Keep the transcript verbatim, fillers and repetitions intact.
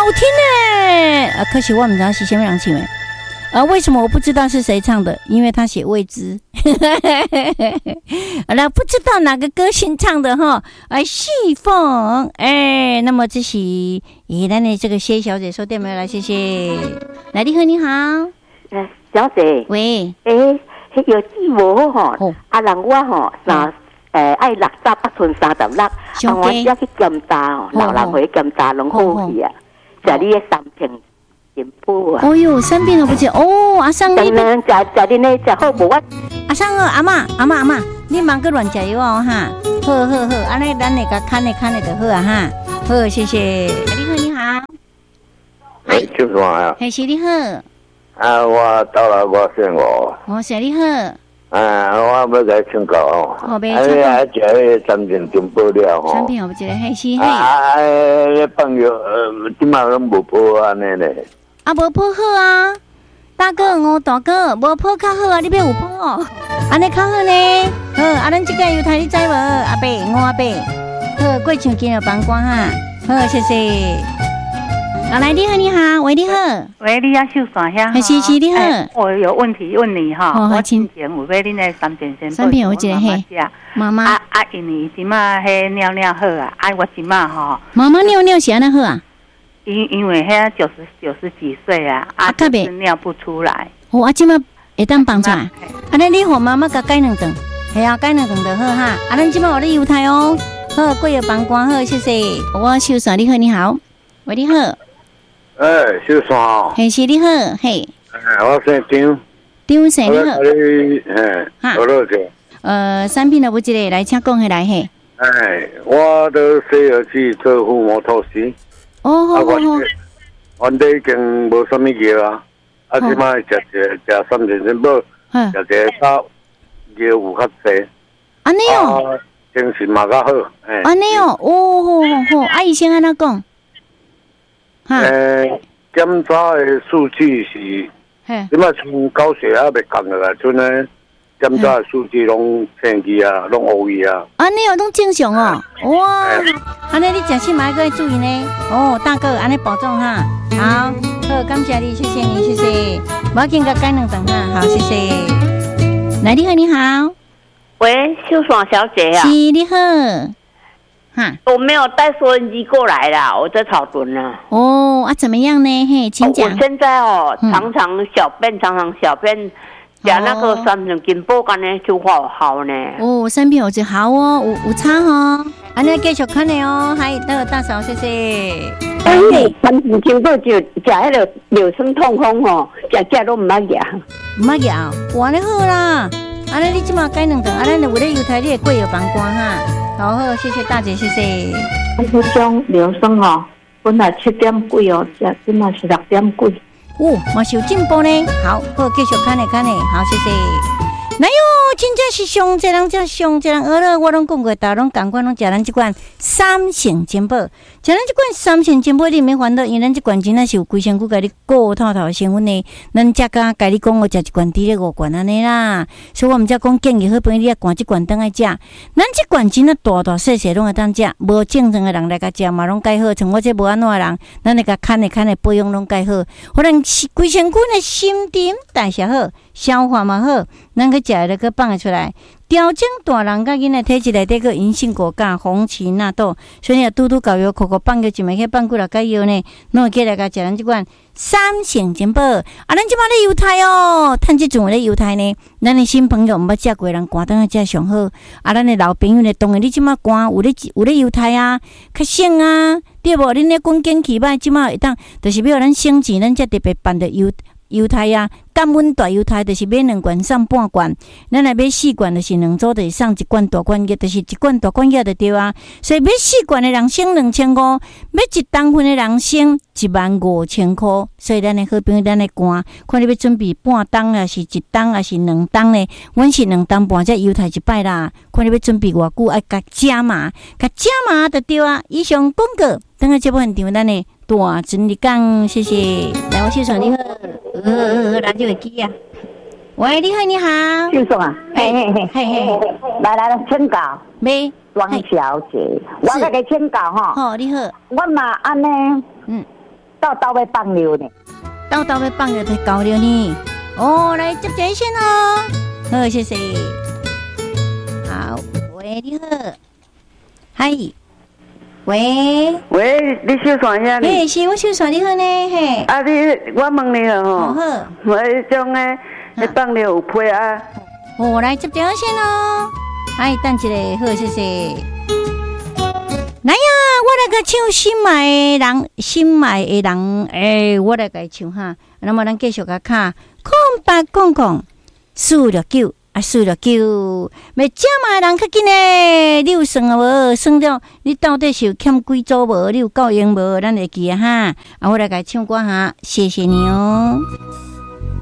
听呢。啊，可惜我不知道是什么人唱的。啊，为什么我不知道是谁唱的？因为他写未知。好了，不知道哪个歌星唱的哈？哎，细凤，哎，那么这是宜兰的这个谢小姐说对没有？来，谢谢。来，你好，你好。 呃，小姐。 喂。 诶、欸，迄个字无吼，啊，人我吼三诶爱六十八寸三十六，啊，我只去检查哦，老人回检查拢好去啊，食你的三片。哦哟，三片都不见哦！阿桑， 你们食食你呢食好无？ 阿桑哦，阿妈阿妈阿妈，你忙个乱食药哦哈！好好好，安尼咱那个看的看的就好啊哈！好，谢谢。你好，你好。 哎，就是我啊。 嘿，是你好。 啊，我到了，我姓我。 我是你好。 啊，我要来请教哦。 哦，别请教。啊，食迄三片中报了吼。 三片我不记得，嘿是嘿。 啊，迄放药呃，即马拢无报安尼咧。 啊，无泡好啊，大哥哦，大哥，无泡较好啊，你要有泡哦，安尼较好呢。好，啊，咱这个油台你知无？阿伯，我阿伯，好，过唱今日帮光哈，好，谢谢。啊，来，你好，你好，喂，你好， 喂，你要秀伞遐？ 还是是你好、 欸，我有问题问你哈。 好， 我之前有买恁的三片先， 三片我记得嘿，妈妈啊啊，因为即马迄尿尿好啊，啊，我即马吼， 妈妈尿尿是安那好啊？ 因因为遐九十九十几岁啊，啊，就是尿不出来。 哦，啊，即马会当放出来。啊，那你和妈妈甲改两顿，系啊，改两顿就好哈。啊，咱即马有咧犹太哦，好，过夜帮关好，谢谢。我秀伞，你好，你好，喂，你好。 哎，秀伞哦。 嘿，是你好，嘿。 哎，我姓张。 张生你好。 你嘿，哈，多少钱？ 呃，三片都不记得，来，请讲下来嘿。 哎，我都需要去做腹膜透析。 哦，好好好。 阮哋已经无啥物药啊，啊，即摆食食食三片先宝，食一个药有较济。 安尼哦， 精神嘛较好。 安尼哦，哦，好好好，啊，医生安怎讲？ 诶，检查的数据是，即摆从高血压未降落来，像呢检查的数据拢青去啊，拢乌去啊。 安尼哦，拢正常哦，哇！安尼你食起码要注意呢。哦，大哥，安尼保重哈。好，好，感谢你，谢谢你，谢谢。我要紧个改两顿哈，好，谢谢。来，你好，你好。 喂，秀爽小姐啊。 是，你好。哈， 我没有带收音机过来啦，我在草屯呢。 哦，啊，怎么样呢？嘿，请讲。 我现在哦，常常小便，常常小便。讲那个三片金宝干呢就好好呢。 哦，三片我就好哦，有有差哦。安尼继续看的哦，还那个大嫂，谢谢。 哎，三片金宝就食迄个柳生痛风吼，食食都唔捌食， 唔捌食，哇，你好啦。安尼你即马改两顿，安尼为了油台你的贵有帮关哈。好好，谢谢大姐，谢谢。 迄种柳生吼，本来七点几哦，食即马是六点几。 哦，嘛是有进步呢。好，好，继续看呢，看呢。好，谢谢。那哟，真正是上这人，这上这人学了，我拢讲过，大拢共款拢食咱这款三成金宝，食咱这款三成金宝，你免烦恼，因为咱这罐真正是有规身躯甲你顾透透的成分呢。咱才甲甲你讲，我食一罐，滴咧五罐安尼啦。所以我们才讲建议好朋友你也灌一罐当来食。咱这罐真正大大细细拢会当食，无正常的人来甲食嘛，拢介好。像我这无安怎的人，咱来甲看的看的保养拢介好，可能规身躯的新陈代谢好，消化嘛好。咱去食了去放出来，调整大人甲囡仔体质内底个银杏果干、红芪纳豆，所以啊，拄拄搞药，口口放个一枚去放几落个药呢，拢会起来甲食咱即款三成金宝。啊，咱即摆咧犹太哦，趁即阵咧犹太呢，咱的新朋友毋捌食过人寒当食上好。啊，咱的老朋友呢，当然你即摆寒有咧有咧犹太啊，较省啊，对无？恁咧滚经期歹，即摆会当，就是要咱省钱，咱才特别办的犹。犹太啊，降温大犹太就是买两罐送半罐，咱来买四罐就是两组，就是送一罐大罐药，就是一罐大罐药就对啊。所以买四罐的人省两千五，买一担份的人省一万五千块。所以咱的好朋友，咱的肝，看你要准备半担啊，是一担啊，是两担呢？阮是两担半，才犹太一摆啦。看你要准备偌久，爱甲加码，甲加码就对啊。以上广告，等下节目现场咱的大真理讲，谢谢。来，我秀爽你好。呃，radio会机啊！喂，你好，你好， 秀爽啊！嘿嘿嘿嘿嘿， 来来来，请教， 没庄小姐，我来给请教哈。 好，你好， 我嘛安尼， 嗯， 豆豆要放尿呢， 豆豆要放尿才交流呢。哦，来接这先哦，好，谢谢。好，喂，你好，嗨，喂喂，你小线呀？ 嘿，是我小线，你好呢，嘿。 啊，你我问你了吼， 好， 我迄种诶，你放尿有配啊？ 我来接电话先哦。哎，等一下，好，谢谢。来呀，我来个唱心爱的人，心爱的人，诶、欸，我来个唱哈。那么咱继续个看，空白空空，四六九啊，四六九，要这么人较紧呢？你有算啊无？算了，你到底是有欠几组无？你有够用无？咱会记啊哈。啊，我来个唱歌哈，谢谢你哦。